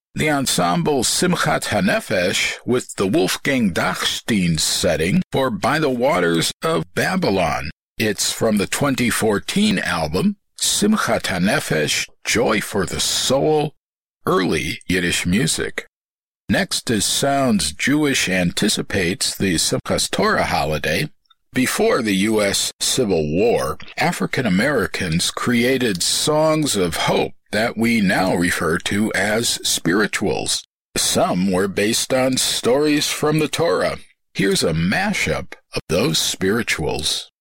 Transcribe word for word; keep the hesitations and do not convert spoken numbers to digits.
The ensemble Simchat HaNefesh with the Wolfgang Dachstein setting for By the Waters of Babylon. It's from the twenty fourteen album Simchat HaNefesh, Joy for the Soul, Early Yiddish Music. Next is Sounds Jewish anticipates the Simchas Torah holiday. Before the U S Civil War, African Americans created songs of hope that we now refer to as spirituals. Some were based on stories from the Torah. Here's a mashup of those spirituals.